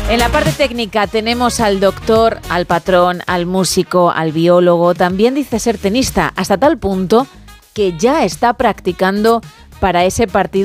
En la parte técnica tenemos al doctor, al patrón, al músico, al biólogo. También dice ser tenista, hasta tal punto que ya está practicando para ese partido